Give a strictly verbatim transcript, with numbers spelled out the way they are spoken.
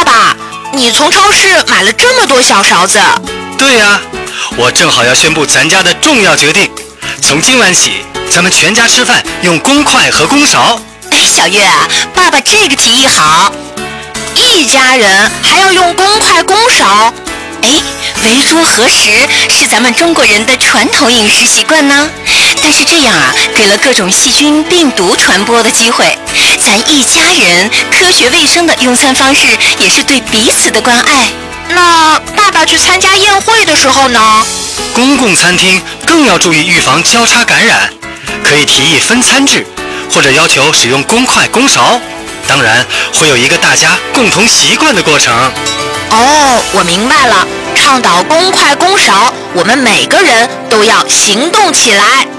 爸，你从超市买了这么多小勺子？ 对呀，我正好要宣布咱家的重要决定，从今晚起，咱们全家吃饭用公筷和公勺。 哎，小月啊，爸爸这个提议好。 一家人还要用公筷公勺？ 哎，围桌合食是咱们中国人的传统饮食习惯呢。但是这样啊，给了各种细菌病毒传播的机会。咱一家人科学卫生的用餐方式，也是对彼此的关爱。 那爸爸去参加宴会的时候呢？ 公共餐厅更要注意预防交叉感染，可以提议分餐制，或者要求使用公筷公勺。当然会有一个大家共同习惯的过程。 哦，我明白了，倡导公筷公勺，我们每个人都要行动起来。